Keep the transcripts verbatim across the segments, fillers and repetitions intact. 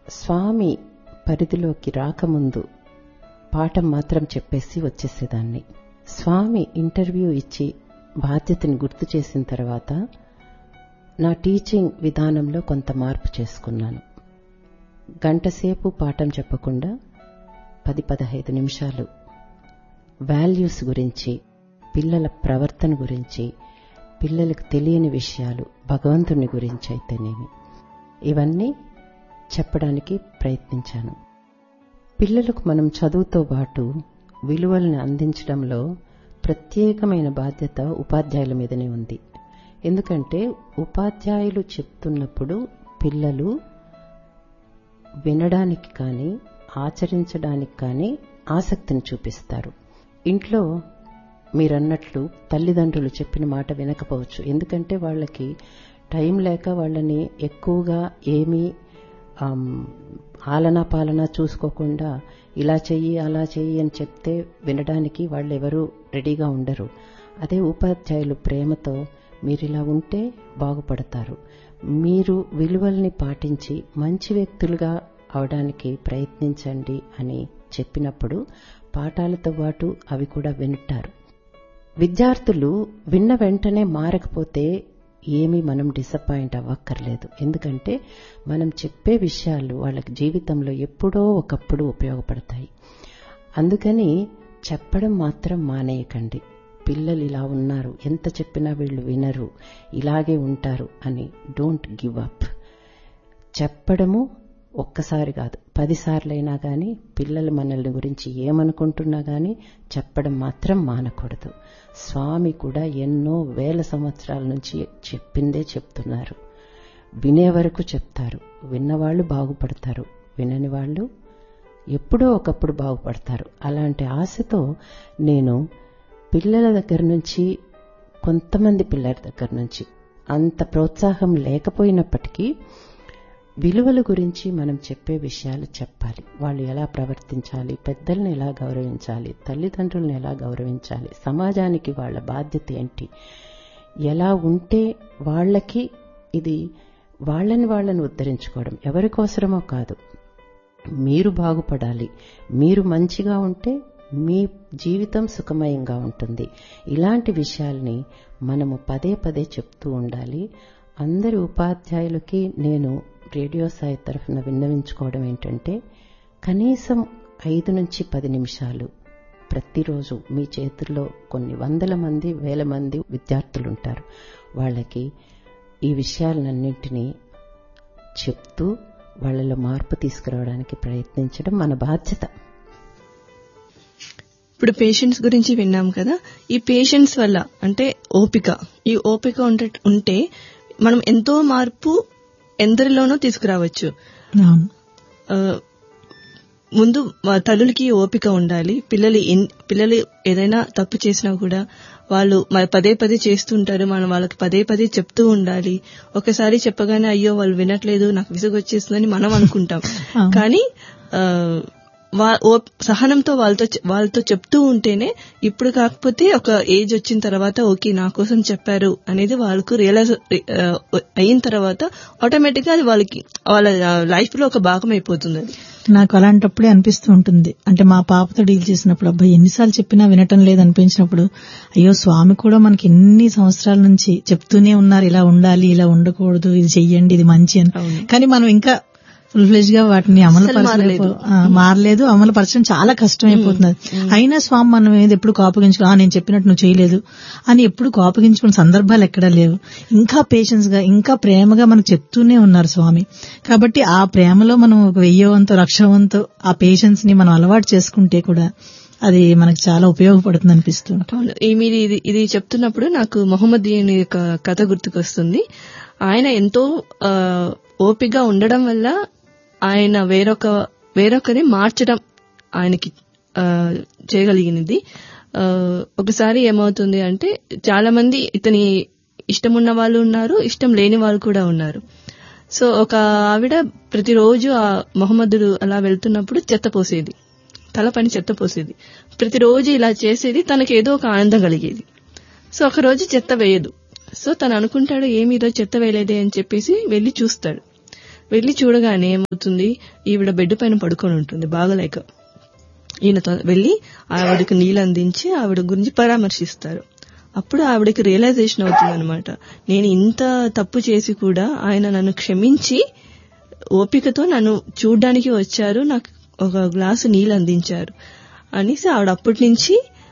స్వామి పరిధిలోకి రాకముందు పాఠం మాత్రం చెప్పేసి వచ్చేసేదాన్ని. స్వామి ఇంటర్వ్యూ ఇచ్చి బాధ్యతని గుర్తు చేసిన తర్వాత నా టీచింగ్ విధానంలో కొంత మార్పు చేసుకున్నాను. గంటసేపు పాఠం చెప్పకుండా పది పదహైదు నిమిషాలు వాల్యూస్ గురించి, పిల్లల ప్రవర్తన గురించి, పిల్లలకు తెలియని విషయాలు, భగవంతుని గురించి అయితేనేమి, ఇవన్నీ చెప్పడానికి ప్రయత్నించాను. పిల్లలకు మనం చదువుతో పాటు విలువల్ని అందించడంలో ప్రత్యేకమైన బాధ్యత ఉపాధ్యాయుల మీదనే ఉంది. ఎందుకంటే ఉపాధ్యాయులు చెప్తున్నప్పుడు పిల్లలు వినడానికి కానీ ఆచరించడానికి కానీ ఆసక్తిని చూపిస్తారు. ఇంట్లో మీరన్నట్లు తల్లిదండ్రులు చెప్పిన మాట వినకపోవచ్చు. ఎందుకంటే వాళ్ళకి టైం లేక వాళ్ళని ఎక్కువగా ఏమీ ఆలనా పాలనా చూసుకోకుండా ఇలా చెయ్యి అలా చెయ్యి అని చెప్తే వినడానికి వాళ్ళెవరూ రెడీగా ఉండరు. అదే ఉపాధ్యాయులు ప్రేమతో మీరిలా ఉంటే బాగుపడతారు, మీరు విలువల్ని పాటించి మంచి వ్యక్తులుగా అవడానికి ప్రయత్నించండి అని చెప్పినప్పుడు పాఠాలతో పాటు అవి కూడా వింటారు. విద్యార్థులు విన్న వెంటనే మారకపోతే ఏమీ మనం డిసప్పాయింట్ అవ్వక్కర్లేదు. ఎందుకంటే మనం చెప్పే విషయాలు వాళ్ళకి జీవితంలో ఎప్పుడో ఒకప్పుడు ఉపయోగపడతాయి. అందుకని చెప్పడం మాత్రం మానేయకండి. పిల్లలు ఇలా ఉన్నారు, ఎంత చెప్పినా వీళ్ళు వినరు, ఇలాగే ఉంటారు అని డోంట్ గివ్ అప్. చెప్పడము ఒక్కసారి కాదు, పదిసార్లైనా కానీ పిల్లలు మనల్ని గురించి ఏమనుకుంటున్నా కానీ చెప్పడం మాత్రం మానకూడదు. స్వామి కూడా ఎన్నో వేల సంవత్సరాల నుంచి చెప్పిందే చెప్తున్నారు. వినే వరకు చెప్తారు. విన్నవాళ్లు బాగుపడతారు, వినని వాళ్ళు ఎప్పుడో ఒకప్పుడు బాగుపడతారు. అలాంటి ఆశతో నేను పిల్లల దగ్గర నుంచి, కొంతమంది పిల్లల దగ్గర నుంచి అంత ప్రోత్సాహం లేకపోయినప్పటికీ విలువల గురించి మనం చెప్పే విషయాలు చెప్పాలి. వాళ్ళు ఎలా ప్రవర్తించాలి, పెద్దల్ని ఎలా గౌరవించాలి, తల్లిదండ్రులను ఎలా గౌరవించాలి, సమాజానికి వాళ్ళ బాధ్యత ఏంటి, ఎలా ఉంటే వాళ్ళకి ఇది వాళ్ళని వాళ్ళని ఉద్ధరించుకోవడం ఎవరి కోసమో కాదు, మీరు బాగుపడాలి, మీరు మంచిగా ఉంటే మీ జీవితం సుఖమయంగా ఉంటుంది. ఇలాంటి విషయాల్ని మనము పదే పదే చెప్తూ ఉండాలి. అందరి ఉపాధ్యాయులకి నేను రేడియో సాయి తరఫున విన్నవించుకోవడం ఏంటంటే, కనీసం ఐదు నుంచి పది నిమిషాలు ప్రతిరోజు మీ చేతుల్లో కొన్ని వందల మంది వేల మంది విద్యార్థులు ఉంటారు. వాళ్ళకి ఈ విషయాలన్నింటినీ చెప్తూ వాళ్ళలో మార్పు తీసుకురావడానికి ప్రయత్నించడం మన బాధ్యత. ఇప్పుడు పేషెంట్స్ గురించి విన్నాం కదా. ఈ పేషెంట్స్ వల్ల అంటే ఓపిక, ఈ ఓపిక ఉంటే మనం ఎంతో మార్పు ఎందరిలోనూ తీసుకురావచ్చు. ముందు తల్లులకి ఓపిక ఉండాలి. పిల్లలు పిల్లలు ఏదైనా తప్పు చేసినా కూడా వాళ్ళు పదే పదే చేస్తుంటారు, మనం వాళ్ళకి పదే పదే చెప్తూ ఉండాలి. ఒకసారి చెప్పగానే అయ్యో వాళ్ళు వినట్లేదు, నాకు విసుగు వచ్చేస్తుందని మనం అనుకుంటాం. కానీ సహనంతో వాళ్ళతో వాళ్ళతో చెప్తూ ఉంటేనే, ఇప్పుడు కాకపోతే ఒక ఏజ్ వచ్చిన తర్వాత ఓకే నా కోసం చెప్పారు అనేది వాళ్ళకు రియలైజ్ అయిన తర్వాత ఆటోమేటిక్ గా అది వాళ్ళకి వాళ్ళ లైఫ్ లో ఒక భాగం అయిపోతుంది. నాకు అలాంటప్పుడే అనిపిస్తూ ఉంటుంది. అంటే మా పాపతో డీల్ చేసినప్పుడు అబ్బాయి ఎన్నిసార్లు చెప్పినా వినటం లేదు అనిపించినప్పుడు, అయ్యో స్వామి కూడా మనకి ఎన్ని సంవత్సరాల నుంచి చెప్తూనే ఉన్నారు, ఇలా ఉండాలి, ఇలా ఉండకూడదు, ఇది చెయ్యండి, ఇది మంచి అని. కానీ మనం ఇంకా ఫుల్ ఫ్లెజ్ గా వాటిని అమలు పరచలేదు, మారలేదు, అమలు పరచడం చాలా కష్టం అయిపోతున్నది. అయినా స్వామి మనం ఏది ఎప్పుడు కోపగించుకో, నేను చెప్పినట్టు నువ్వు చేయలేదు అని ఎప్పుడు కోపగించుకున్న సందర్భాలు ఎక్కడా లేవు. ఇంకా పేషెన్స్ గా, ఇంకా ప్రేమగా మనకు చెప్తూనే ఉన్నారు స్వామి. కాబట్టి ఆ ప్రేమలో మనం ఒక వెయ్యవంతో లక్షవంతో ఆ పేషెన్స్ ని మనం అలవాటు చేసుకుంటే కూడా అది మనకు చాలా ఉపయోగపడుతుంది అనిపిస్తుంది. మీరు ఇది ఇది చెప్తున్నప్పుడు నాకు మొహమ్మదీన్ యొక్క కథ గుర్తుకొస్తుంది. ఆయన ఎంతో ఓపికగా ఉండడం వల్ల ఆయన వేరొక వేరొకరి మార్చడం ఆయనకి చేయగలిగినది. ఒకసారి ఏమవుతుంది అంటే, చాలా మంది ఇతని ఇష్టమున్న వాళ్ళు ఉన్నారు, ఇష్టం లేని వాళ్ళు కూడా ఉన్నారు. సో ఒక ఆవిడ ప్రతిరోజు ఆ మొహమ్మదుడు అలా వెళ్తున్నప్పుడు చెత్త పోసేది, తల పని చెత్త పోసేది. ప్రతిరోజు ఇలా చేసేది, తనకి ఏదో ఒక ఆనందం కలిగేది. సో ఒక రోజు చెత్త వేయదు. సో తను అనుకుంటాడు, ఏమి ఈరోజు చెత్త వేయలేదే అని చెప్పేసి వెళ్లి చూస్తాడు. వెళ్లి చూడగానే ఏమవుతుంది, ఈవిడ బెడ్ పైన పడుకొని ఉంటుంది బాగలేక. ఈయన వెళ్లి ఆవిడకి నీళ్ళు అందించి ఆవిడ గురించి పరామర్శిస్తారు. అప్పుడు ఆవిడకి రియలైజేషన్ అవుతుంది అనమాట, నేను ఇంత తప్పు చేసి కూడా ఆయన నన్ను క్షమించి ఓపికతో నన్ను చూడ్డానికి వచ్చారు, నాకు ఒక గ్లాసు నీళ్ళు అందించారు అనేసి ఆవిడ అప్పటి నుంచి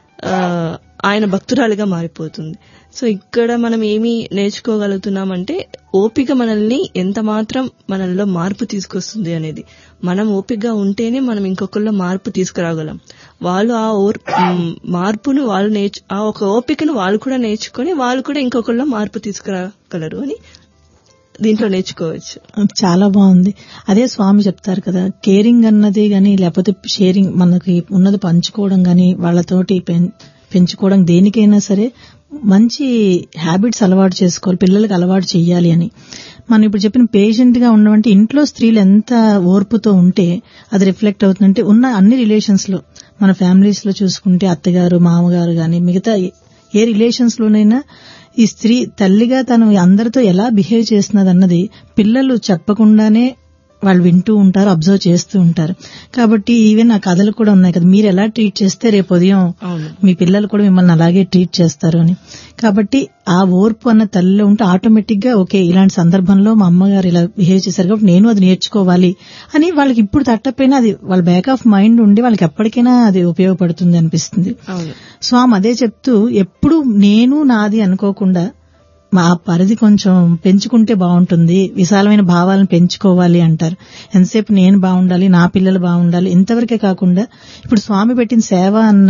ఆయన భక్తురాలిగా మారిపోతుంది. సో ఇక్కడ మనం ఏమి నేర్చుకోగలుగుతున్నామంటే ఓపిక మనల్ని ఎంత మాత్రం మనల్లో మార్పు తీసుకొస్తుంది అనేది. మనం ఓపికగా ఉంటేనే మనం ఇంకొకరిలో మార్పు తీసుకురాగలం. వాళ్ళు ఆ మార్పును వాళ్ళు నేర్చు ఆ ఒక ఓపికను వాళ్ళు కూడా నేర్చుకొని వాళ్ళు కూడా ఇంకొకరిలో మార్పు తీసుకురాగలరు అని దీంట్లో నేర్చుకోవచ్చు. చాలా బాగుంది. అదే స్వామి చెప్తారు కదా, కేరింగ్ అన్నది గాని లేకపోతే షేరింగ్, మనకి ఉన్నది పంచుకోవడం గాని వాళ్ళతోటి పెంచుకోవడం, దేనికైనా సరే మంచి హ్యాబిట్స్ అలవాటు చేసుకోవాలి, పిల్లలకు అలవాటు చెయ్యాలి అని. మనం ఇప్పుడు చెప్పిన పేషెంట్ గా ఉండమంటే ఇంట్లో స్త్రీలు ఎంత ఓర్పుతో ఉంటే అది రిఫ్లెక్ట్ అవుతుందంటే ఉన్న అన్ని రిలేషన్స్ లో, మన ఫ్యామిలీస్ లో చూసుకుంటే అత్తగారు మామగారు గాని మిగతా ఏ రిలేషన్స్ లోనైనా ఈ స్త్రీ తల్లిగా తను అందరితో ఎలా బిహేవ్ చేస్తున్నది అన్నది పిల్లలు చెప్పకుండానే వాళ్ళు వింటూ ఉంటారు, అబ్జర్వ్ చేస్తూ ఉంటారు. కాబట్టి ఈవెన్ ఆ కథలు కూడా ఉన్నాయి కదా, మీరు ఎలా ట్రీట్ చేస్తే రేపు ఉదయం మీ పిల్లలు కూడా మిమ్మల్ని అలాగే ట్రీట్ చేస్తారు అని. కాబట్టి ఆ ఓర్పు అన్న తల్లిలో ఉంటే ఆటోమేటిక్ గా ఓకే ఇలాంటి సందర్భంలో మా అమ్మగారు ఇలా బిహేవ్ చేశారు కాబట్టి నేను అది నేర్చుకోవాలి అని వాళ్ళకి ఇప్పుడు తట్టపోయినా అది వాళ్ళ బ్యాక్ ఆఫ్ మైండ్ ఉండి వాళ్ళకి ఎప్పటికైనా అది ఉపయోగపడుతుంది అనిపిస్తుంది. స్వామి అదే చెప్తూ ఎప్పుడు నేను నాది అనుకోకుండా మా పరిధి కొంచెం పెంచుకుంటే బాగుంటుంది, విశాలమైన భావాలను పెంచుకోవాలి అంటారు. ఎంతసేపు నేను బాగుండాలి, నా పిల్లలు బాగుండాలి, ఇంతవరకే కాకుండా ఇప్పుడు స్వామి పెట్టిన సేవ అన్న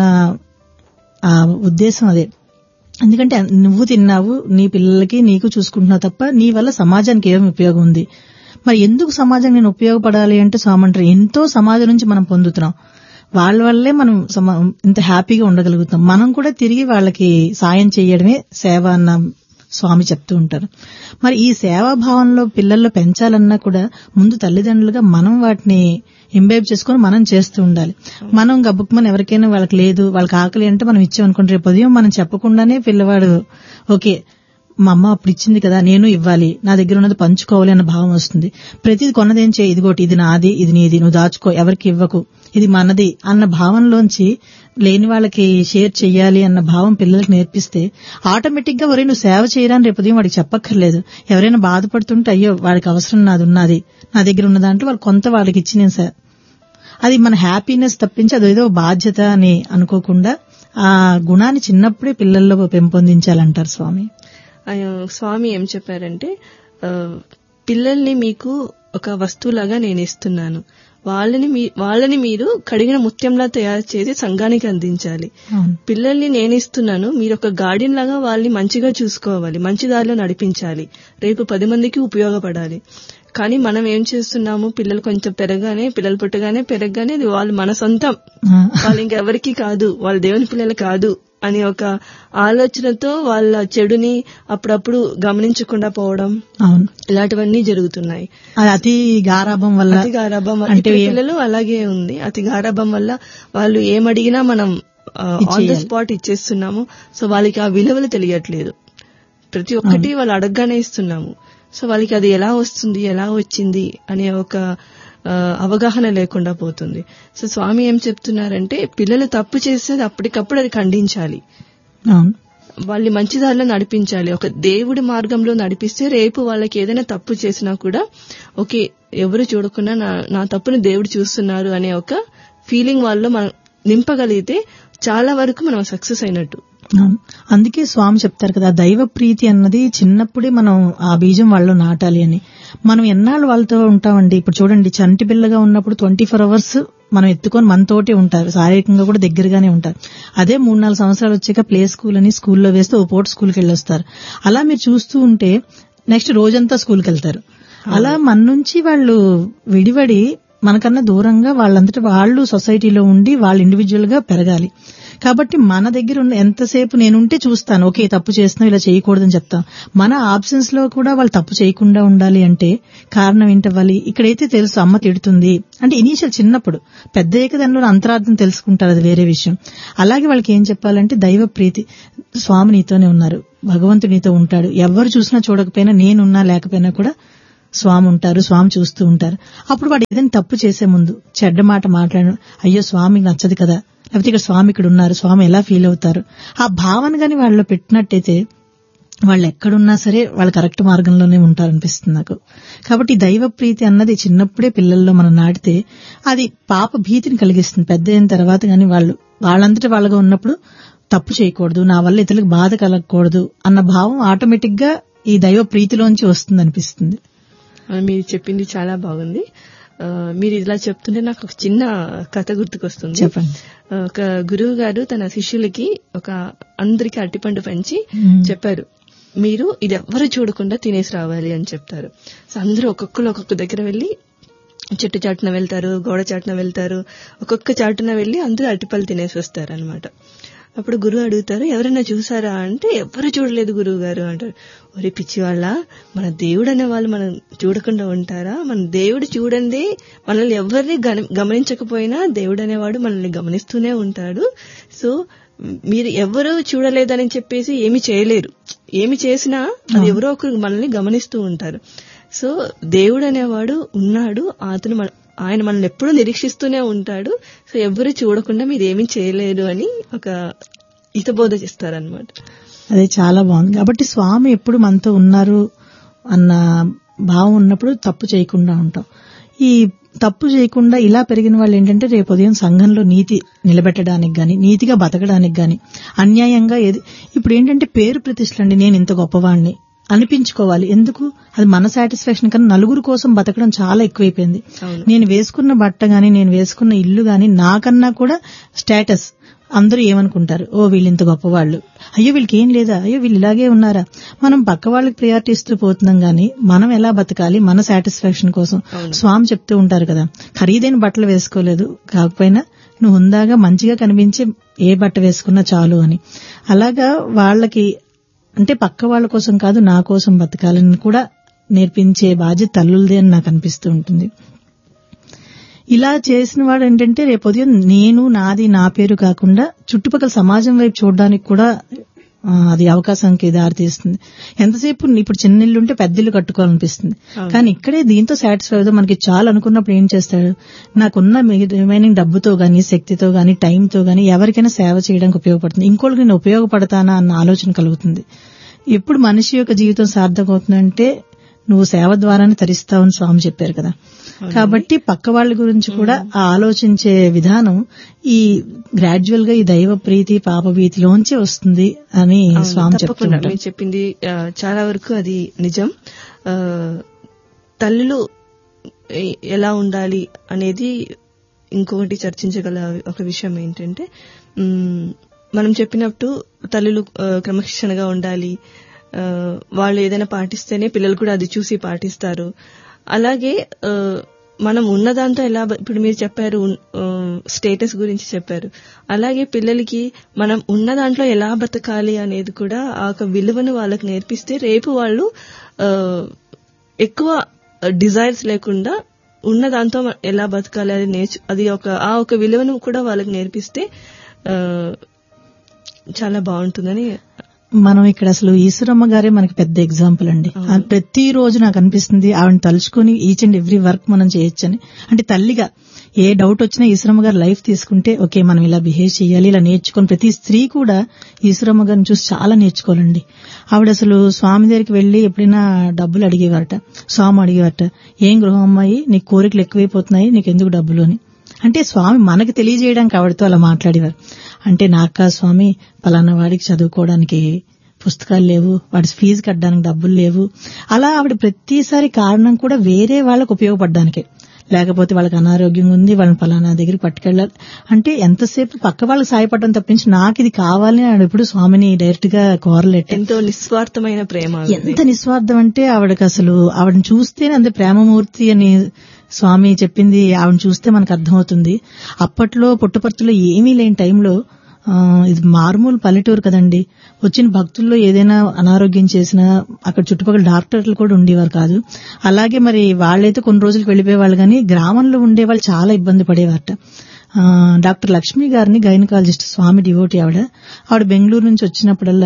ఆ ఉద్దేశం అదే. ఎందుకంటే నువ్వు తిన్నావు, నీ పిల్లలకి నీకు చూసుకుంటున్నావు తప్ప నీ వల్ల సమాజానికి ఏమి ఉపయోగం ఉంది. మరి ఎందుకు సమాజం నేను ఉపయోగపడాలి అంటే స్వామి అంటారు, ఎంతో సమాజం నుంచి మనం పొందుతున్నాం, వాళ్ళ వల్లే మనం ఇంత హ్యాపీగా ఉండగలుగుతాం, మనం కూడా తిరిగి వాళ్ళకి సాయం చేయడమే సేవ అన్న స్వామి చెప్తూ ఉంటారు. మరి ఈ సేవాభావంలో పిల్లల్లో పెంచాలన్నా కూడా ముందు తల్లిదండ్రులుగా మనం వాటిని ఇంబైబ్ చేసుకుని మనం చేస్తూ ఉండాలి. మనం గబుక్కుమని ఎవరికైనా వాళ్ళకి లేదు వాళ్ళకి ఆకలి అంటే మనం ఇచ్చామనుకుంటే రేపు ఉదయం మనం చెప్పకుండానే పిల్లవాడు ఓకే మా అమ్మ అప్పుడు ఇచ్చింది కదా నేను ఇవ్వాలి, నా దగ్గర ఉన్నది పంచుకోవాలి అన్న భావం వస్తుంది. ప్రతిది కొన్నదేం చేయి, ఇదిగోటి ఇది నాది, ఇది నీది, నువ్వు దాచుకో, ఎవరికి ఇవ్వకు, ఇది మనది అన్న భావంలోంచి లేని వాళ్ళకి షేర్ చెయ్యాలి అన్న భావం పిల్లలకి నేర్పిస్తే ఆటోమేటిక్ గా ఒరే నువ్వు సేవ చేయడానికి రేపు ఉదయం వాడికి చెప్పక్కర్లేదు. ఎవరైనా బాధపడుతుంటే అయ్యో వాడికి అవసరం నాది ఉన్నది, నా దగ్గర ఉన్న దాంట్లో వాళ్ళు కొంత వాళ్ళకి ఇచ్చి నేను సార్ అది మన హ్యాపీనెస్ తప్పించి అదేదో బాధ్యత అని అనుకోకుండా ఆ గుణాన్ని చిన్నప్పుడే పిల్లల్లో పెంపొందించాలంటారు స్వామి. స్వామి ఏం చెప్పారంటే పిల్లల్ని మీకు ఒక వస్తువులాగా నేను ఇస్తున్నాను, వాళ్ళని వాళ్ళని మీరు కడిగిన ముత్యంలా తయారు చేసి సంఘానికి అందించాలి. పిల్లల్ని నేను ఇస్తున్నాను, మీరు ఒక గార్డెన్ లాగా వాళ్ళని మంచిగా చూసుకోవాలి, మంచి దారిలో నడిపించాలి, రేపు పది మందికి ఉపయోగపడాలి. కానీ మనం ఏం చేస్తున్నాము, పిల్లలు కొంచెం పెరగానే పిల్లలు పుట్టగానే పెరగగానే అది వాళ్ళు మన సొంతం, వాళ్ళు ఇంకెవరికి కాదు, వాళ్ళ దేవుని పిల్లలు కాదు అని ఒక ఆలోచనతో వాళ్ళ చెడుని అప్పుడప్పుడు గమనించకుండా పోవడం ఇలాంటివన్నీ జరుగుతున్నాయి. అతి గారాభం వల్ల అతి గారాభం అంటే పిల్లలు అలాగే ఉంది. అతి గారాభం వల్ల వాళ్ళు ఏమడిగినా మనం ఆన్ ద స్పాట్ ఇచ్చేస్తున్నాము. సో వాళ్ళకి ఆ విలువలు తెలియట్లేదు, ప్రతి ఒక్కటి వాళ్ళు అడగగానే ఇస్తున్నాము. సో వాళ్ళకి అది ఎలా వస్తుంది ఎలా వచ్చింది అనే ఒక అవగాహన లేకుండా పోతుంది. సో స్వామి ఏం చెప్తున్నారంటే పిల్లలు తప్పు చేస్తే అప్పటికప్పుడు అది ఖండించాలి, వాళ్ళని మంచి దారిలో నడిపించాలి, ఒక దేవుడి మార్గంలో నడిపిస్తే రేపు వాళ్ళకి ఏదైనా తప్పు చేసినా కూడా ఓకే ఎవరు చూడకుండా నా నా తప్పుని దేవుడు చూస్తున్నారు అనే ఒక ఫీలింగ్ వాళ్ళలో మనం నింపగలిగితే చాలా వరకు మనం సక్సెస్ అయినట్టు. అందుకే స్వామి చెప్తారు కదా దైవ ప్రీతి అన్నది చిన్నప్పుడే మనం ఆ బీజం వాళ్ళలో నాటాలి అని. మనం ఎన్నాళ్ళు వాళ్ళతో ఉంటామండి. ఇప్పుడు చూడండి చంటి పిల్లగా ఉన్నప్పుడు ట్వంటీ ఫోర్ అవర్స్ మనం ఎత్తుకొని మనతోటే ఉంటారు, శారీరకంగా కూడా దగ్గరగానే ఉంటారు. అదే మూడు నాలుగు సంవత్సరాలు వచ్చాక ప్లే స్కూల్ అని స్కూల్లో వేస్తే ఓ పూట స్కూల్కి వెళ్ళొస్తారు. అలా మీరు చూస్తూ ఉంటే నెక్స్ట్ రోజంతా స్కూల్కి వెళ్తారు. అలా మన నుంచి వాళ్ళు విడివడి మనకన్నా దూరంగా వాళ్ళంతటా వాళ్ళు సొసైటీలో ఉండి వాళ్ళు ఇండివిజువల్ గా పెరగాలి. కాబట్టి మన దగ్గర ఉన్న ఎంతసేపు నేనుంటే చూస్తాను ఓకే తప్పు చేస్తున్నావు ఇలా చేయకూడదని చెప్తాం. మన ఆబ్సెన్స్ లో కూడా వాళ్ళు తప్పు చేయకుండా ఉండాలి అంటే కారణం ఏంటవ్వాలి? ఇక్కడైతే తెలుసు అమ్మ తిడుతుంది అంటే ఇనీషియల్ చిన్నప్పుడు, పెద్ద అయ్యాక దానిలో అంతరార్థం తెలుసుకుంటారు, అది వేరే విషయం. అలాగే వాళ్ళకి ఏం చెప్పాలంటే దైవ ప్రీతి, స్వామి నీతోనే ఉన్నారు, భగవంతుడు నీతో ఉంటాడు, ఎవరు చూసినా చూడకపోయినా నేనున్నా లేకపోయినా కూడా స్వామి ఉంటారు, స్వామి చూస్తూ ఉంటారు. అప్పుడు వాడు ఏదైనా తప్పు చేసే ముందు చెడ్డ మాట మాట్లాడు, అయ్యో స్వామికి నచ్చదు కదా, లేకపోతే ఇక్కడ స్వామి ఇక్కడ ఉన్నారు, స్వామి ఎలా ఫీల్ అవుతారు, ఆ భావన గాని వాళ్ళలో పెట్టినట్టయితే వాళ్ళు ఎక్కడున్నా సరే వాళ్ళు కరెక్ట్ మార్గంలోనే ఉంటారనిపిస్తుంది నాకు. కాబట్టి దైవ ప్రీతి అన్నది చిన్నప్పుడే పిల్లల్లో మనం నాటితే అది పాప భీతిని కలిగిస్తుంది. పెద్ద అయిన తర్వాత గాని వాళ్ళు వాళ్ళంతటి వాళ్ళగా ఉన్నప్పుడు తప్పు చేయకూడదు, నా వల్ల ఇతరులకు బాధ కలగకూడదు అన్న భావం ఆటోమేటిక్ గా ఈ దైవ ప్రీతిలోంచి వస్తుంది అనిపిస్తుంది. మీరు చెప్పింది చాలా బాగుంది. మీరు ఇలా చెప్తుంటే నాకు ఒక చిన్న కథ గుర్తుకొస్తుంది. చెప్పండి. ఒక గురువు గారు తన శిష్యులకి ఒక అందరికి అరటిపండు పంచి చెప్పారు, మీరు ఇది ఎవ్వరు చూడకుండా తినేసి రావాలి అని చెప్తారు. సో అందరూ ఒక్కొక్కరు ఒక్కొక్క దగ్గర వెళ్లి చెట్టు చాటున వెళ్తారు, గోడ చాటున వెళ్తారు, ఒక్కొక్క చాటున వెళ్లి అందరూ అరటిపళ్ళు తినేసి వస్తారు అనమాట. అప్పుడు గురువు అడుగుతారు, ఎవరైనా చూసారా అంటే ఎవరు చూడలేదు గురువు గారు అంటారు. ఒరే పిచ్చి వాళ్ళ, మన దేవుడు అనే వాళ్ళు మనం చూడకుండా ఉంటారా? మన దేవుడు చూడండి, మనల్ని ఎవరిని గమనించకపోయినా దేవుడు అనేవాడు మనల్ని గమనిస్తూనే ఉంటాడు. సో మీరు ఎవరు చూడలేదని చెప్పేసి ఏమి చేయలేరు, ఏమి చేసినా అది ఎవరో ఒకరు మనల్ని గమనిస్తూ ఉంటారు. సో దేవుడు అనేవాడు ఉన్నాడు, అతను ఆయన మనల్ని ఎప్పుడూ నిరీక్షిస్తూనే ఉంటాడు. సో ఎవరు చూడకుండా మీరు ఏమీ చేయలేరు అని ఒక హితబోధ చేస్తారనమాట. అదే చాలా బాగుంది. కాబట్టి స్వామి ఎప్పుడు మనతో ఉన్నారు అన్న భావం ఉన్నప్పుడు తప్పు చేయకుండా ఉంటాం. ఈ తప్పు చేయకుండా ఇలా పెరిగిన వాళ్ళు ఏంటంటే రేపు ఉదయం సంఘంలో నీతి నిలబెట్టడానికి గాని, నీతిగా బతకడానికి గాని, అన్యాయంగా ఏది ఇప్పుడు ఏంటంటే పేరు ప్రతిష్టలండి, నేను ఇంత గొప్పవాణ్ణి అనిపించుకోవాలి. ఎందుకు? అది మన సాటిస్ఫాక్షన్ కన్నా నలుగురు కోసం బతకడం చాలా ఎక్కువైపోయింది. నేను వేసుకున్న బట్ట గాని, నేను వేసుకున్న ఇల్లు గాని నాకన్నా కూడా స్టేటస్. అందరూ ఏమనుకుంటారు, ఓ వీళ్ళు ఇంత గొప్పవాళ్ళు, అయ్యో వీళ్ళకి ఏం లేదా, అయ్యో వీళ్ళు ఇలాగే ఉన్నారా. మనం పక్క వాళ్ళకి ప్రయారిటీ ఇస్తూ పోతున్నాం గానీ మనం ఎలా బతకాలి మన సాటిస్ఫాక్షన్ కోసం. స్వామి చెప్తూ ఉంటారు కదా, ఖరీదైన బట్టలు వేసుకోలేదు, కాకపోయినా నువ్వు హుందాగా మంచిగా కనిపించే ఏ బట్ట వేసుకున్నా చాలు అని. అలాగా వాళ్ళకి అంటే పక్క వాళ్ళ కోసం కాదు నా కోసం బతకాలని కూడా నేర్పించే బాధ్యత తల్లులదే అని నాకు అనిపిస్తూ ఉంటుంది. ఇలా చేసిన వాడు ఏంటంటే రేపు ఉదయం నేను నాది నా పేరు కాకుండా చుట్టుపక్కల సమాజం వైపు చూడడానికి కూడా అది అవకాశానికి దారితీస్తుంది. ఎంతసేపు ఇప్పుడు చిన్న ఇల్లు ఉంటే పెద్ద ఇల్లు కట్టుకోవాలనిపిస్తుంది, కానీ ఇక్కడే దీంతో సాటిస్ఫై అవుతాం. మనకి చాలా అనుకున్నప్పుడు ఏం చేస్తాడు, నాకున్న రిమైనింగ్ డబ్బుతో గానీ, శక్తితో గానీ, టైంతో గానీ ఎవరికైనా సేవ చేయడానికి ఉపయోగపడుతుంది, ఇంకోళ్ళకి నేను ఉపయోగపడతానా అన్న ఆలోచన కలుగుతుంది. ఎప్పుడు మనిషి యొక్క జీవితం సార్థకం అవుతుందంటే నువ్వు సేవ ద్వారానే తరిస్తావని స్వామి చెప్పారు కదా. కాబట్టి పక్క వాళ్ళ గురించి కూడా ఆ ఆలోచించే విధానం ఈ గ్రాడ్యువల్ గా ఈ దైవ ప్రీతి పాప భీతిలోంచి వస్తుంది అని స్వామి చెప్తున్నారు. మీరు చెప్పింది చాలా వరకు అది నిజం. తల్లులు ఎలా ఉండాలి అనేది ఇంకొకటి చర్చించగల ఒక విషయం ఏంటంటే, మనం చెప్పినట్టు తల్లులు క్రమశిక్షణగా ఉండాలి, వాళ్ళు ఏదైనా పాటిస్తేనే పిల్లలు కూడా అది చూసి పాటిస్తారు. అలాగే మనం ఉన్నదాంతో ఎలా, ఇప్పుడు మీరు చెప్పారు స్టేటస్ గురించి చెప్పారు, అలాగే పిల్లలకి మనం ఉన్న దాంట్లో ఎలా బతకాలి అనేది కూడా ఆ ఒక విలువను వాళ్ళకి నేర్పిస్తే రేపు వాళ్ళు ఎక్కువ డిజైర్స్ లేకుండా ఉన్న దాంతో ఎలా బతకాలి అది నేర్చు అది ఒక ఆ ఒక విలువను కూడా వాళ్ళకి నేర్పిస్తే చాలా బాగుంటుందని. మనం ఇక్కడ అసలు ఈశ్వరమ్మ గారే మనకి పెద్ద ఎగ్జాంపుల్ అండి. ప్రతి రోజు నాకు అనిపిస్తుంది ఆవిడని తలుచుకుని ఈచ్ అండ్ ఎవ్రీ వర్క్ మనం చేయొచ్చని. అంటే తల్లిగా ఏ డౌట్ వచ్చినా ఈశ్వరమ్మ గారు లైఫ్ తీసుకుంటే ఓకే మనం ఇలా బిహేవ్ చేయాలి, ఇలా నేర్చుకుని ప్రతి స్త్రీ కూడా ఈశ్వరమ్మ గారిని చూసి చాలా నేర్చుకోవాలండి. ఆవిడ అసలు స్వామి దగ్గరికి వెళ్లి ఎప్పుడైనా డబ్బులు అడిగేవారట, స్వామి అడిగేవారట, ఏం గృహం అమ్మాయి నీకు కోరికలు ఎక్కువైపోతున్నాయి, నీకు ఎందుకు డబ్బులు అని. అంటే స్వామి మనకి తెలియజేయడానికి ఆవిడతో అలా మాట్లాడేవారు. అంటే నాకా స్వామి పలానా వాడికి చదువుకోవడానికి పుస్తకాలు లేవు, వాడి ఫీజు కట్టడానికి డబ్బులు లేవు, అలా ఆవిడ ప్రతిసారి కారణం కూడా వేరే వాళ్ళకు ఉపయోగపడడానికే. లేకపోతే వాళ్ళకి అనారోగ్యంగా ఉంది, వాళ్ళని పలానా దగ్గరికి పట్టుకెళ్ళాలి అంటే ఎంతసేపు పక్క వాళ్ళకి సాయపడడం తప్పించి నాకు ఇది కావాలని ఆవిడ ఇప్పుడు స్వామిని డైరెక్ట్ గా కోరలేట. ఎంతో నిస్వార్థమైన ప్రేమ. ఎంత నిస్వార్థం అంటే ఆవిడకి అసలు ఆవిడని చూస్తేనే అంత ప్రేమమూర్తి అని స్వామి చెప్పింది ఆవిడని చూస్తే మనకు అర్థమవుతుంది. అప్పట్లో పుట్టపర్తిలో ఏమీ లేని టైంలో, ఇది మారుమూల పల్లెటూరు కదండి, వచ్చిన భక్తుల్లో ఏదైనా అనారోగ్యం చేసినా అక్కడ చుట్టుపక్కల డాక్టర్లు కూడా ఉండేవారు కాదు. అలాగే మరి వాళ్ళైతే కొన్ని రోజులకు వెళ్లిపోయేవాళ్ళు, కానీ గ్రామంలో ఉండేవాళ్ళు చాలా ఇబ్బంది పడేవారట. డాక్టర్ లక్ష్మి గారిని గైనకాలజిస్ట్ స్వామి డివోటీ ఆవిడ ఆవిడ బెంగళూరు నుంచి వచ్చినప్పుడల్లా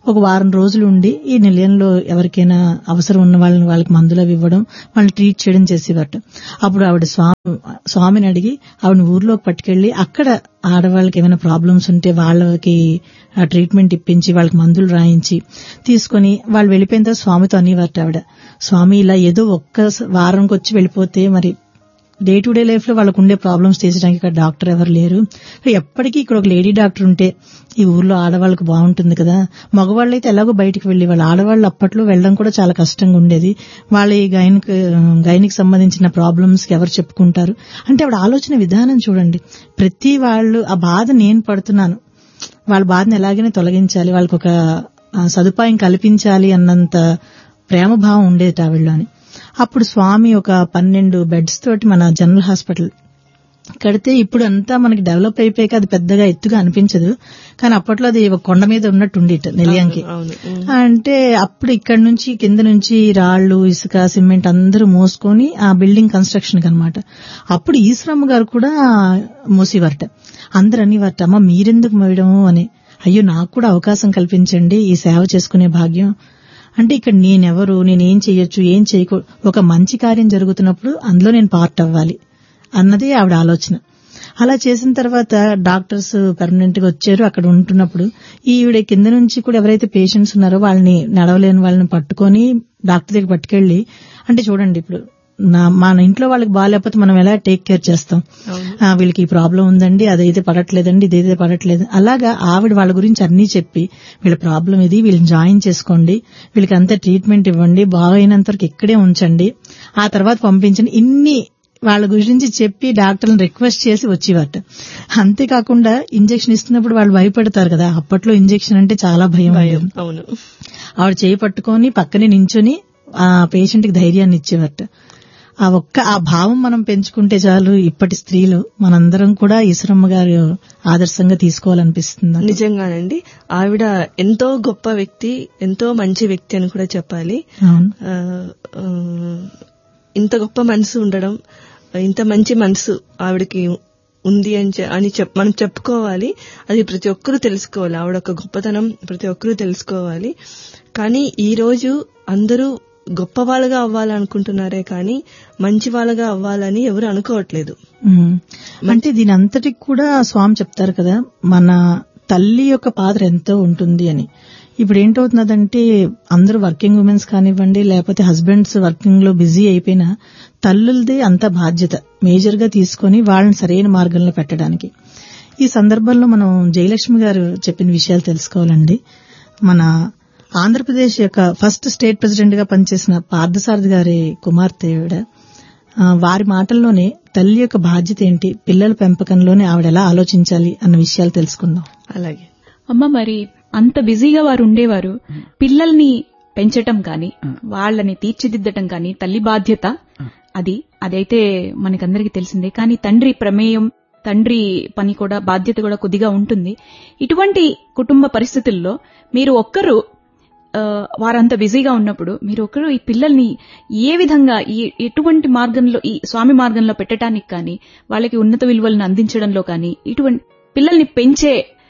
ఒక వారం రోజులు ఉండి ఈ నిలయంలో ఎవరికైనా అవసరం ఉన్న వాళ్ళని వాళ్ళకి మందులు అవి ఇవ్వడం, వాళ్ళని ట్రీట్ చేయడం చేసేవారు. అప్పుడు ఆవిడ స్వామి స్వామిని అడిగి ఆవిడని ఊర్లోకి పట్టుకెళ్లి అక్కడ ఆడవాళ్ళకి ఏమైనా ప్రాబ్లమ్స్ ఉంటే వాళ్ళకి ట్రీట్మెంట్ ఇప్పించి వాళ్ళకి మందులు రాయించి తీసుకుని వాళ్ళు వెళ్ళిపోయిన తర్వాత స్వామితో అనేవారట ఆవిడ, స్వామి ఇలా ఏదో ఒక్క వారంకి వచ్చి వెళ్ళిపోతే మరి డే టు డే లైఫ్ లో వాళ్ళకు ఉండే ప్రాబ్లమ్స్ తీర్చడానికి ఇక్కడ డాక్టర్ ఎవరు లేరు, ఎప్పటికీ ఇక్కడ ఒక లేడీ డాక్టర్ ఉంటే ఈ ఊర్లో ఆడవాళ్ళకు బాగుంటుంది కదా. మగవాళ్ళు అయితే ఎలాగో బయటకు వెళ్లి వాళ్ళు ఆడవాళ్ళు అప్పట్లో వెళ్ళడం కూడా చాలా కష్టంగా ఉండేది. వాళ్ళ ఈ గైనిక్ గైనికి సంబంధించిన ప్రాబ్లమ్స్ కి ఎవరు చెప్పుకుంటారు అంటే ఆవిడ ఆలోచన విధానం చూడండి. ప్రతి వాళ్ళు ఆ బాధ నేను పడుతున్నాను, వాళ్ళ బాధను ఎలాగైనా తొలగించాలి, వాళ్ళకి ఒక సదుపాయం కల్పించాలి అన్నంత ప్రేమభావం ఉండేది ఆవిడలోని. అప్పుడు స్వామి ఒక పన్నెండు బెడ్స్ తోటి మన జనరల్ హాస్పిటల్ కడితే, ఇప్పుడు అంతా మనకి డెవలప్ అయిపోయాక అది పెద్దగా ఎత్తుగా అనిపించదు, కానీ అప్పట్లో అది ఒక కొండ మీద ఉన్నట్టు ఉండేట నిలయంకి. అంటే అప్పుడు ఇక్కడ నుంచి కింద నుంచి రాళ్లు ఇసుక సిమెంట్ అందరూ మోసుకొని ఆ బిల్డింగ్ కన్స్ట్రక్షన్ కనమాట. అప్పుడు ఈశ్వరమ్మ గారు కూడా మోసేవారట. అందరు అనేవారట, అమ్మ మీరెందుకు మోయడము అని. అయ్యో నాకు కూడా అవకాశం కల్పించండి ఈ సేవ చేసుకునే భాగ్యం. అంటే ఇక్కడ నేనెవరు, నేనేం చేయొచ్చు, ఏం చేయకూ, ఒక మంచి కార్యం జరుగుతున్నప్పుడు అందులో నేను పార్ట్ అవ్వాలి అన్నది ఆవిడ ఆలోచన. అలా చేసిన తర్వాత డాక్టర్స్ పర్మనెంట్ గా వచ్చారు. అక్కడ ఉంటున్నప్పుడు ఈవిడ కింద నుంచి కూడా ఎవరైతే పేషెంట్స్ ఉన్నారో వాళ్ళని, నడవలేని వాళ్ళని పట్టుకొని డాక్టర్ దగ్గర పట్టుకెళ్లి, అంటే చూడండి ఇప్పుడు మన ఇంట్లో వాళ్ళకి బాగాలేకపోతే మనం ఎలా టేక్ కేర్ చేస్తాం, వీళ్ళకి ఈ ప్రాబ్లం ఉందండి, అదైతే పడట్లేదండి, ఇదైతే పడట్లేదు. అలాగా ఆవిడ వాళ్ళ గురించి అన్ని చెప్పి వీళ్ళ ప్రాబ్లం ఇది, వీళ్ళని జాయిన్ చేసుకోండి, వీళ్ళకి అంతా ట్రీట్మెంట్ ఇవ్వండి, బాగైనంత వరకు ఇక్కడే ఉంచండి, ఆ తర్వాత పంపించండి, ఇన్ని వాళ్ళ గురించి చెప్పి డాక్టర్లను రిక్వెస్ట్ చేసి వచ్చేవారట. అంతేకాకుండా ఇంజెక్షన్ ఇస్తున్నప్పుడు వాళ్ళు భయపడతారు కదా, అప్పట్లో ఇంజెక్షన్ అంటే చాలా భయం. ఆవిడ చేయి పట్టుకొని పక్కనే నించుని ఆ పేషెంట్ కి ధైర్యాన్ని ఇచ్చేవారట. ఆ ఒక్క ఆ భావం మనం పెంచుకుంటే చాలు, ఇప్పటి స్త్రీలు మనందరం కూడా ఈశ్వరమ్మ గారు ఆదర్శంగా తీసుకోవాలనిపిస్తుంది. నిజంగానండి, ఆవిడ ఎంతో గొప్ప వ్యక్తి, ఎంతో మంచి వ్యక్తి అని కూడా చెప్పాలి. ఇంత గొప్ప మనసు ఉండడం, ఇంత మంచి మనసు ఆవిడకి ఉంది అని అని మనం చెప్పుకోవాలి. అది ప్రతి ఒక్కరూ తెలుసుకోవాలి. ఆవిడ ఒక గొప్పతనం ప్రతి ఒక్కరూ తెలుసుకోవాలి. కానీ ఈ రోజు అందరూ గొప్ప వాళ్ళగా అవ్వాలనుకుంటున్నారే కానీ మంచి వాళ్ళగా అవ్వాలని ఎవరు అనుకోవట్లేదు. అంటే దీని అంతటికి కూడా స్వామి చెప్తారు కదా, మన తల్లి యొక్క పాత్ర ఎంతో ఉంటుంది అని. ఇప్పుడు ఏంటవుతున్నదంటే అందరూ వర్కింగ్ ఉమెన్స్ కానివ్వండి, లేకపోతే హస్బెండ్స్ వర్కింగ్ లో బిజీ అయిపోయినా తల్లులదే అంత బాధ్యత మేజర్ గా తీసుకుని వాళ్ళని సరైన మార్గంలో పెట్టడానికి. ఈ సందర్భంలో మనం జయలక్ష్మి గారు చెప్పిన విషయాలు తెలుసుకోవాలండి. మన ఆంధ్రప్రదేశ్ యొక్క ఫస్ట్ స్టేట్ ప్రెసిడెంట్ గా పనిచేసిన పార్థసారథి గారి కుమార్తె ఆవిడ. వారి మాటల్లోనే తల్లి యొక్క బాధ్యత ఏంటి, పిల్లల పెంపకంలోనే ఆవిడ ఎలా ఆలోచించాలి అన్న విషయాలు తెలుసుకుందాం. అలాగే అమ్మ, మరి అంత బిజీగా వారు ఉండేవారు, పిల్లల్ని పెంచటం కానీ వాళ్ళని తీర్చిదిద్దటం కానీ తల్లి బాధ్యత, అది అదైతే మనకందరికీ తెలిసిందే. కానీ తండ్రి ప్రమేయం, తండ్రి పని కూడా, బాధ్యత కూడా కొద్దిగా ఉంటుంది. ఇటువంటి కుటుంబ పరిస్థితుల్లో మీరు ఒక్కరు వారంత బిజీగా ఉన్నప్పుడు మీరు ఒకరు ఈ పిల్లల్ని ఏ విధంగా, ఈ ఎటువంటి మార్గంలో, ఈ స్వామి మార్గంలో పెట్టడానికి కానీ, వాళ్ళకి ఉన్నత విలువలను అందించడంలో కానీ, ఇటువంటి పిల్లల్ని పెంచే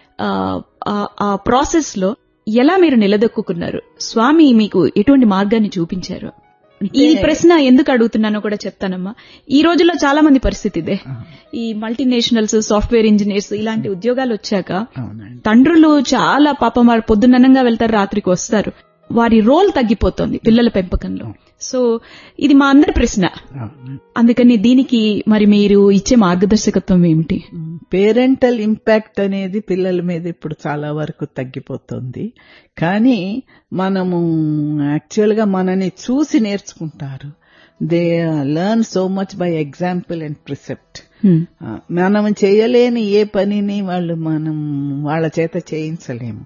ఆ ప్రాసెస్ లో ఎలా మీరు నిలదొక్కున్నారు? స్వామి మీకు ఎటువంటి మార్గాన్ని చూపించారు? ఈ ప్రశ్న ఎందుకు అడుగుతున్నానో కూడా చెప్తానమ్మా. ఈ రోజుల్లో చాలా మంది పరిస్థితి ఇదే. ఈ మల్టీనేషనల్స్, సాఫ్ట్వేర్ ఇంజనీర్స్ ఇలాంటి ఉద్యోగాలు వచ్చాక తండ్రులు చాలా పాపం వారు పొద్దున్ననంగా వెళ్తారు, రాత్రికి వస్తారు. వారి రోల్ తగ్గిపోతుంది పిల్లల పెంపకంలో. సో ఇది మా అందరి ప్రశ్న. అందుకని దీనికి మరి మీరు ఇచ్చే మార్గదర్శకత్వం ఏమిటి? పేరెంటల్ ఇంపాక్ట్ అనేది పిల్లల మీద ఇప్పుడు చాలా వరకు తగ్గిపోతుంది. కానీ మనము యాక్చువల్ గా మనని చూసి నేర్చుకుంటారు. They learn so much bye example and precept. మనం చేయలేని ఏ పనిని వాళ్ళు మనం వాళ్ళ చేత చేయించలేము.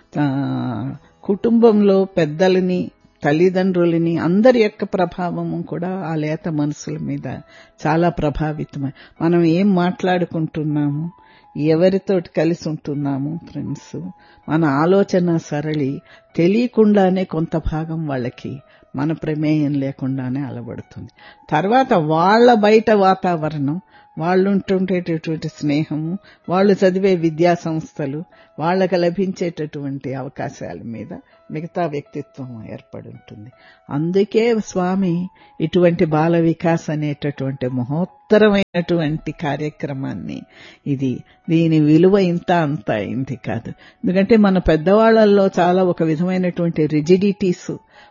కుటుంబంలో పెద్దలని, తల్లిదండ్రులని, అందరి యొక్క ప్రభావము కూడా ఆ లేత మనసుల మీద చాలా ప్రభావితమై, మనం ఏం మాట్లాడుకుంటున్నాము, ఎవరితోటి కలిసి ఉంటున్నాము, ఫ్రెండ్స్, మన ఆలోచన సరళి తెలియకుండానే కొంత భాగం వాళ్ళకి మన ప్రమేయం లేకుండానే అలవడుతుంది. తర్వాత వాళ్ళ బయట వాతావరణం, వాళ్ళు ఉంటుండేటటువంటి స్నేహము, వాళ్ళు చదివే విద్యా సంస్థలు, వాళ్ళకి లభించేటటువంటి అవకాశాల మీద మిగతా వ్యక్తిత్వం ఏర్పడి ఉంటుంది. అందుకే స్వామి ఇటువంటి బాల వికాస్ అనేటటువంటి మహోత్తరమైనటువంటి కార్యక్రమాన్ని, ఇది దీని విలువ ఇంత అంత అయింది కాదు. ఎందుకంటే మన పెద్దవాళ్లలో చాలా ఒక విధమైనటువంటి రిజిడిటీస్,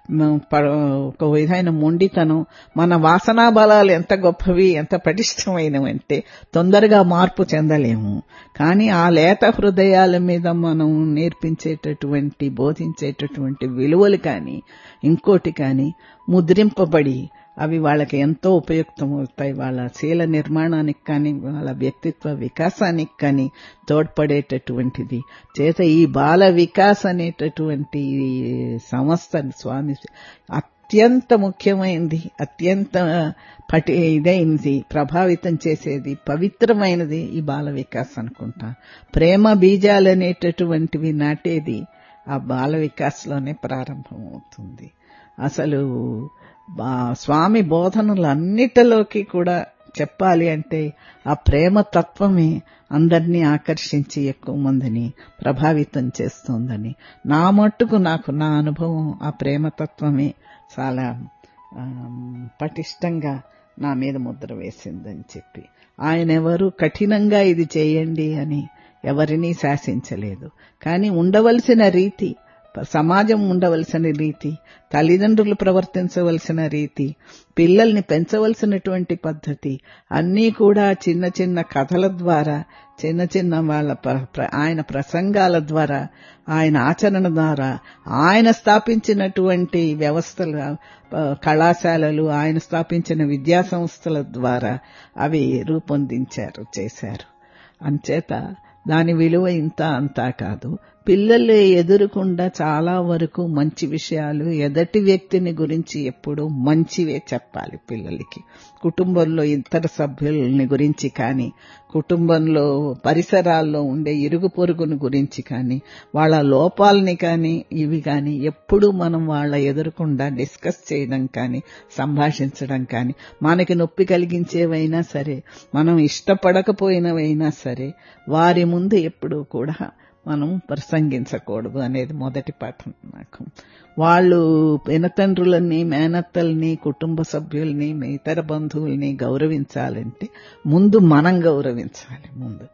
ఒక విధమైన మొండితనం, మన వాసనా బలాలు ఎంత గొప్పవి, ఎంత పటిష్టమైనవంటే తొందరగా మార్పు చెందలేము. కానీ ఆ లేత హృదయాల మీద మనం నేర్పించేటటువంటి బోధించేటటువంటి విలువలు కానీ ఇంకోటి కానీ ముద్రింపబడి అవి వాళ్ళకి ఎంతో ఉపయుక్తమవుతాయి. వాళ్ళ శీల నిర్మాణానికి కానీ వాళ్ళ వ్యక్తిత్వ వికాసానికి కానీ తోడ్పడేటటువంటిది. చేత ఈ బాల వికాస్ అనేటటువంటి సంస్థ స్వామి అత్యంత ముఖ్యమైనది, అత్యంత పటి ఇదైనది, ప్రభావితం చేసేది, పవిత్రమైనది ఈ బాల వికాస్ అనుకుంటా. ప్రేమ బీజాలు అనేటటువంటివి నాటేది ఆ బాల వికాస్లోనే ప్రారంభమవుతుంది. అసలు స్వామి బోధనలన్నిటిలోకి కూడా చెప్పాలి అంటే ఆ ప్రేమ తత్వమే అందరినీ ఆకర్షించి ఎక్కువ మందిని ప్రభావితం చేస్తోందని నా మట్టుకు నాకు నా అనుభవం ఆ ప్రేమతత్వమే చాలా పటిష్టంగా నా మీద ముద్ర వేసిందని చెప్పి, ఆయన ఎవరు కఠినంగా ఇది చేయండి అని ఎవరినీ శాసించలేదు. కానీ ఉండవలసిన రీతి, సమాజం ఉండవలసిన రీతి, తల్లిదండ్రులు ప్రవర్తించవలసిన రీతి, పిల్లల్ని పెంచవలసినటువంటి పద్ధతి అన్నీ కూడా చిన్న చిన్న కథల ద్వారా, చిన్న చిన్న వాళ్ళ ఆయన ప్రసంగాల ద్వారా, ఆయన ఆచరణ ద్వారా, ఆయన స్థాపించినటువంటి వ్యవస్థల, కళాశాలలు, ఆయన స్థాపించిన విద్యా సంస్థల ద్వారా అవి రూపొందించారు, చేశారు. అంచేత దాని విలువ ఇంత అంతా కాదు. పిల్లలు ఎదురుకుండా చాలా వరకు మంచి విషయాలు, ఎదటి వ్యక్తిని గురించి ఎప్పుడూ మంచివే చెప్పాలి పిల్లలకి. కుటుంబంలో ఇతర సభ్యులని గురించి కానీ, కుటుంబంలో పరిసరాల్లో ఉండే ఇరుగు పొరుగుని గురించి కానీ, వాళ్ళ లోపాలని కానీ ఇవి కానీ ఎప్పుడూ మనం వాళ్ళ ఎదురుకుండా డిస్కస్ చేయడం కానీ, సంభాషించడం కానీ, మనకి నొప్పి కలిగించేవైనా సరే, మనం ఇష్టపడకపోయినవైనా సరే వారి ముందు ఎప్పుడూ కూడా మనం ప్రసంగించకూడదు అనేది మొదటి పాఠం నాకు. వాళ్ళు పినతండ్రులని, మేనత్తల్ని, కుటుంబ సభ్యుల్ని, ఇతర బంధువుల్ని గౌరవించాలంటే ముందు మనం గౌరవించాలి. ముందు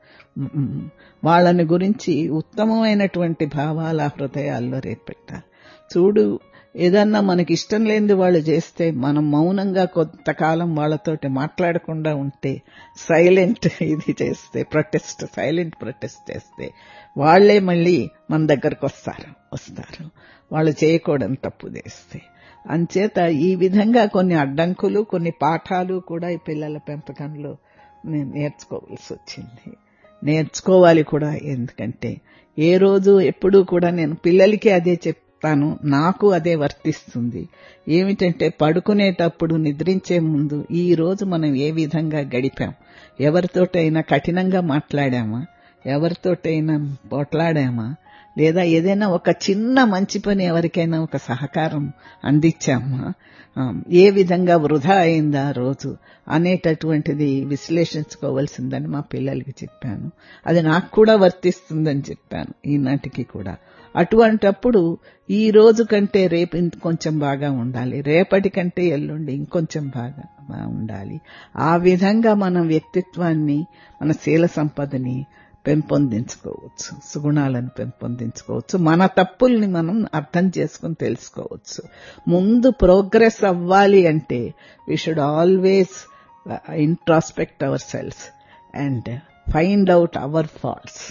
వాళ్ళని గురించి ఉత్తమమైనటువంటి భావాల హృదయాల్లో రేపెట్టాలి. చూడు, ఏదన్నా మనకి ఇష్టం లేనిది వాళ్ళు చేస్తే మనం మౌనంగా కొంతకాలం వాళ్ళతోటి మాట్లాడకుండా ఉంటే, సైలెంట్ ఇది చేస్తే, ప్రొటెస్ట్ సైలెంట్ ప్రొటెస్ట్ చేస్తే వాళ్లే మళ్ళీ మన దగ్గరకు వస్తారు వస్తారు వాళ్ళు చేయకూడని తప్పు చేస్తే. అంచేత ఈ విధంగా కొన్ని అడ్డంకులు, కొన్ని పాఠాలు కూడా ఈ పిల్లల పెంపకంలో నేర్చుకోవాల్సి వచ్చింది. నేర్చుకోవాలి కూడా. ఎందుకంటే ఏ రోజు ఎప్పుడూ కూడా నేను పిల్లలకి అదే చెప్తాను, నాకు అదే వర్తిస్తుంది. ఏమిటంటే పడుకునేటప్పుడు, నిద్రించే ముందు ఈ రోజు మనం ఏ విధంగా గడిపాం, ఎవరితోటైనా కఠినంగా మాట్లాడామా, ఎవరితోటైనా పోట్లాడామా, లేదా ఏదైనా ఒక చిన్న మంచి పని ఎవరికైనా ఒక సహకారం అందించామా, ఏ విధంగా వృధా అయిందా రోజు అనేటటువంటిది విశ్లేషించుకోవాల్సిందని మా పిల్లలకి చెప్పాను. అది నాకు కూడా వర్తిస్తుందని చెప్పాను ఈనాటికి కూడా. అటువంటప్పుడు ఈ రోజు కంటే రేపు ఇంకొంచెం బాగా ఉండాలి, రేపటి కంటే ఎల్లుండి ఇంకొంచెం బాగా ఉండాలి. ఆ విధంగా మన వ్యక్తిత్వాన్ని, మన శీల సంపదని పెంపొందించుకోవచ్చు, సుగుణాలను పెంపొందించుకోవచ్చు, మన తప్పుల్ని మనం అర్థం చేసుకుని తెలుసుకోవచ్చు. ముందు ప్రోగ్రెస్ అవ్వాలి అంటే we should always introspect hour cells and find out hour faults.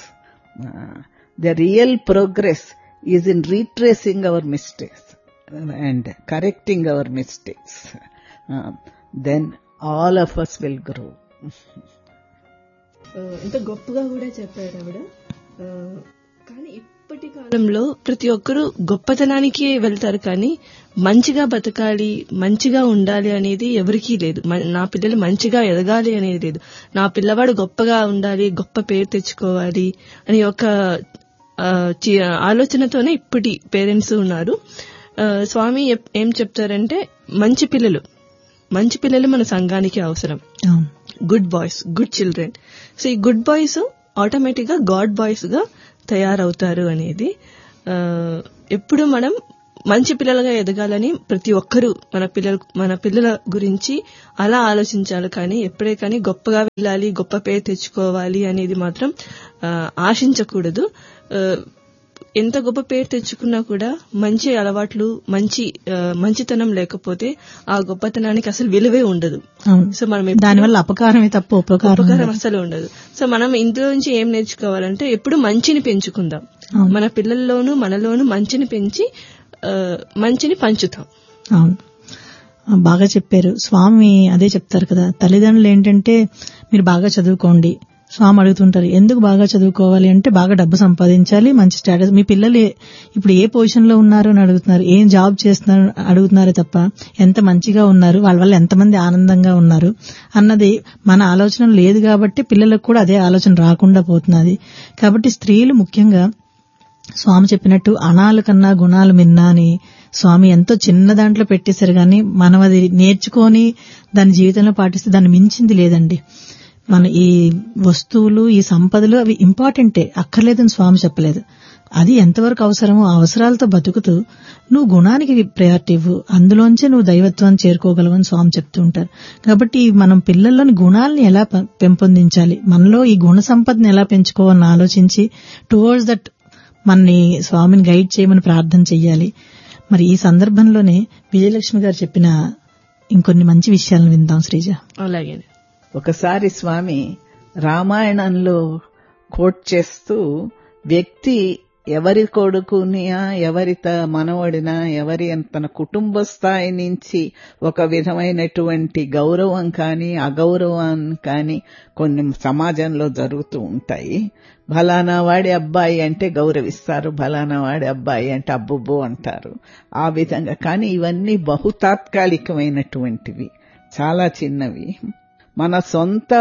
The real progress is in retracing our mistakes and correcting our mistakes. Uh, then all of us will grow. ఎంత గొప్పగా కూడా చెప్పారు ఆవిడ. కానీ ఇప్పటి కాలంలో ప్రతి ఒక్కరూ గొప్పతనానికి వెళ్తారు, కానీ మంచిగా బతకాలి, మంచిగా ఉండాలి అనేది ఎవరికీ లేదు. నా పిల్లలు మంచిగా ఎదగాలి అనేది లేదు. నా పిల్లవాడు గొప్పగా ఉండాలి, గొప్ప పేరు తెచ్చుకోవాలి అని ఒక ఆలోచనతోనే ఇప్పటి పేరెంట్స్ ఉన్నారు. స్వామి ఏం చెప్తారంటే, మంచి పిల్లలు మంచి పిల్లలు మన సంఘానికి అవసరం. Good boys, good children. So ఈ గుడ్ బాయ్స్ ఆటోమేటిక్ గా గాడ్ బాయ్స్ గా తయారవుతారు అనేది. ఎప్పుడు మనం మంచి పిల్లలుగా ఎదగాలని ప్రతి ఒక్కరూ మన పిల్లల మన పిల్లల గురించి అలా ఆలోచించాలి. కానీ ఎప్పుడే కానీ గొప్పగా వెళ్ళాలి, గొప్ప పేరు తెచ్చుకోవాలి అనేది మాత్రం ఆశించకూడదు. ఎంత గొప్ప పేరు తెచ్చుకున్నా కూడా మంచి అలవాట్లు, మంచి మంచితనం లేకపోతే ఆ గొప్పతనానికి అసలు విలువే ఉండదు. సో మనం దానివల్ల అపకారమే తప్ప ఉపకారం అసలు ఉండదు. సో మనం ఇంట్లో నుంచి ఏం నేర్చుకోవాలంటే ఎప్పుడు మంచిని పెంచుకుందాం. మన పిల్లల్లోనూ మనలోనూ మంచిని పెంచి మంచిని పంచుతాం. అవును, బాగా చెప్పారు స్వామి. అదే చెప్తారు కదా, తల్లిదండ్రులు ఏంటంటే మీరు బాగా చదువుకోండి. స్వామి అడుగుతుంటారు ఎందుకు బాగా చదువుకోవాలి అంటే బాగా డబ్బు సంపాదించాలి, మంచి స్టేటస్. మీ పిల్లలు ఇప్పుడు ఏ పొజిషన్ లో ఉన్నారు అని అడుగుతున్నారు, ఏం జాబ్ చేస్తున్నారు అడుగుతున్నారే తప్ప ఎంత మంచిగా ఉన్నారు, వాళ్ళ వల్ల ఎంతమంది ఆనందంగా ఉన్నారు అన్నది మన ఆలోచన లేదు. కాబట్టి పిల్లలకు కూడా అదే ఆలోచన రాకుండా పోతున్నది. కాబట్టి స్త్రీలు ముఖ్యంగా స్వామి చెప్పినట్టు అణాల కన్నా గుణాలు మిన్నా అని స్వామి ఎంతో చిన్న దాంట్లో పెట్టేశారు. కానీ మనం అది నేర్చుకొని దాని జీవితంలో పాటిస్తే దాన్ని మించింది లేదండి. మన ఈ వస్తువులు, ఈ సంపదలు అవి ఇంపార్టెంటే, అక్కర్లేదని స్వామి చెప్పలేదు. అది ఎంతవరకు అవసరమో ఆ అవసరాలతో బతుకుతూ నువ్వు గుణానికి ప్రయారిటీ ఇవ్వు, అందులోంచే నువ్వు దైవత్వాన్ని చేరుకోగలవని స్వామి చెప్తూ ఉంటారు. కాబట్టి మనం పిల్లల్లోని గుణాలని ఎలా పెంపొందించాలి, మనలో ఈ గుణ సంపదను ఎలా పెంచుకోవాలని ఆలోచించి టువర్డ్స్ దట్ మనని స్వామిని గైడ్ చేయమని ప్రార్థన చెయ్యాలి. మరి ఈ సందర్భంలోనే విజయలక్ష్మి గారు చెప్పిన ఇంకొన్ని మంచి విషయాలను విందాం శ్రీజ. అలాగే ఒకసారి స్వామి రామాయణంలో కోట్ చేస్తూ వ్యక్తి ఎవరి కొడుకునియా, ఎవరి మనవడినా, ఎవరి తన కుటుంబ స్థాయి నుంచి ఒక విధమైనటువంటి గౌరవం కానీ అగౌరవం కానీ కొన్ని సమాజంలో జరుగుతూ ఉంటాయి. ఫలానా వాడి అబ్బాయి అంటే గౌరవిస్తారు, ఫలానా వాడి అబ్బాయి అంటే అబ్బుబ్బు అంటారు. ఆ విధంగా కానీ ఇవన్నీ బహుతాత్కాలికమైనటువంటివి, చాలా చిన్నవి. మన సొంత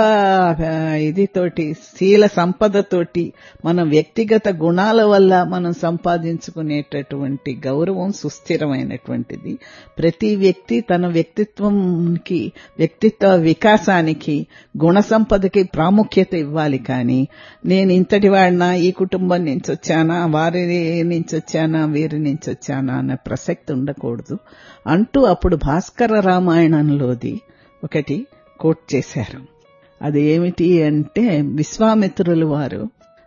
ఇదితోటి, శీల సంపదతోటి, మన వ్యక్తిగత గుణాల వల్ల మనం సంపాదించుకునేటటువంటి గౌరవం సుస్థిరమైనటువంటిది. ప్రతి వ్యక్తి తన వ్యక్తిత్వంకి, వ్యక్తిత్వ వికాసానికి, గుణ సంపదకి ప్రాముఖ్యత ఇవ్వాలి. కానీ నేను ఇంతటి వాడినా, ఈ కుటుంబం నుంచి వచ్చానా, వారి నుంచి వచ్చానా, వీరి నుంచి వచ్చానా అన్న ప్రసక్తి ఉండకూడదు అంటూ అప్పుడు భాస్కర రామాయణంలోది ఒకటి కోట్ చేశారు. అది ఏమిటి అంటే, విశ్వామిత్రులు వారు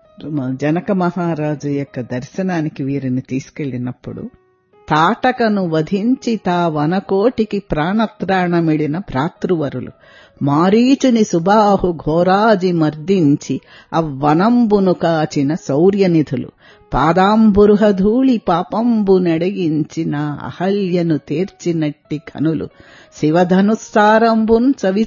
జనక మహారాజు యొక్క దర్శనానికి వీరిని తీసుకెళ్లినప్పుడు తాటకను వధించి తా వనకోటికి ప్రాణత్రాణమిడిన భ్రాతృవరులు మారీచుని సుబాహు ఘోరాజి మర్దించి అవ్వనంబును కాచిన శౌర్యనిధులు పాదాంబురుహధూళి పాపంబు నెడగించిన అహల్యను తీర్చినట్టి కనులు శివధనుస్సారంబున్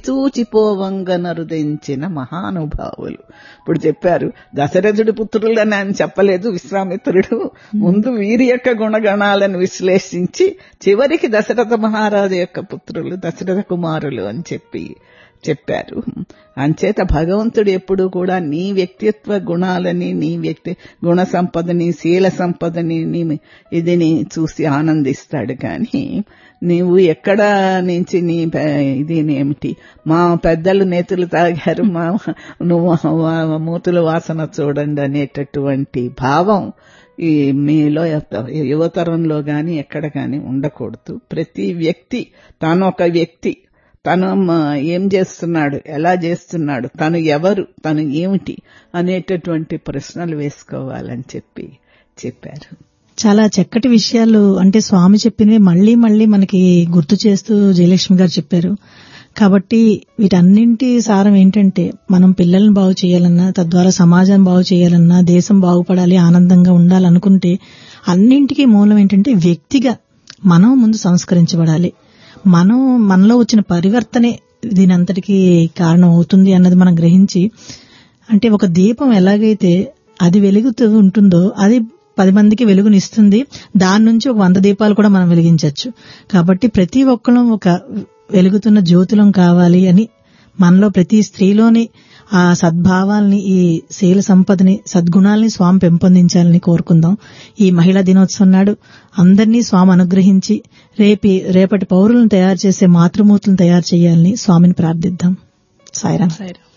చవిచూచిపోవంగనరుదించిన మహానుభావులు. ఇప్పుడు చెప్పారు దశరథుడి పుత్రులని ఆయన చెప్పలేదు విశ్వామిత్రుడు. ముందు వీరి యొక్క గుణగణాలను విశ్లేషించి చివరికి దశరథ మహారాజు యొక్క పుత్రులు, దశరథ కుమారులు అని చెప్పి చెప్పారు. అంచేత భగవంతుడు ఎప్పుడు కూడా నీ వ్యక్తిత్వ గుణాలని, నీ వ్యక్తి గుణ సంపదని, శీల సంపదని ఇదిని చూసి ఆనందిస్తాడు. కానీ నీవు ఎక్కడ నుంచి నీ ఇది ఏమిటి, మా పెద్దలు నేతులు తాగారు, మా నువ్వు మూతుల వాసన చూడండి అనేటటువంటి భావం ఈ మీలో యువతరంలో గాని ఎక్కడ గాని ఉండకూడదు. ప్రతి వ్యక్తి తాను ఒక వ్యక్తి, తను ఏం చేస్తున్నాడు, ఎలా చేస్తున్నాడు, తను ఎవరు, తను ఏమిటి అనేటటువంటి ప్రశ్నలు వేసుకోవాలని చెప్పి చెప్పారు. చాలా చక్కటి విషయాలు, అంటే స్వామి చెప్పినవి మళ్లీ మళ్లీ మనకి గుర్తు చేస్తూ జయలక్ష్మి గారు చెప్పారు. కాబట్టి వీటన్నింటి సారం ఏంటంటే, మనం పిల్లల్ని బాగు చేయాలన్నా, తద్వారా సమాజం బాగు చేయాలన్నా, దేశం బాగుపడాలి, ఆనందంగా ఉండాలనుకుంటే అన్నింటికీ మూలం ఏంటంటే వ్యక్తిగా మనం ముందు సంస్కరించబడాలి. మనం మనలో వచ్చిన పరివర్తనే దీనంతటికీ కారణం అవుతుంది అన్నది మనం గ్రహించి, అంటే ఒక దీపం ఎలాగైతే అది వెలుగుతూ ఉంటుందో అది పది మందికి వెలుగునిస్తుంది. దాని నుంచి ఒక వంద దీపాలు కూడా మనం వెలిగించవచ్చు. కాబట్టి ప్రతి ఒక్కరం ఒక వెలుగుతున్న జ్యోతులం కావాలి అని మనలో ప్రతి స్త్రీలోని ఆ సద్భావాల్ని, ఈ శీల సంపదని, సద్గుణాలని స్వామి పెంపొందించాలని కోరుకుందాం. ఈ మహిళా దినోత్సవం నాడు అందరినీ స్వామి అనుగ్రహించి రేపి రేపటి పౌరులను తయారు చేసే మాతృమూర్తులను తయారు చేయాలని స్వామిని ప్రార్థిద్దాం. సాయిరాం. సాయిరాం.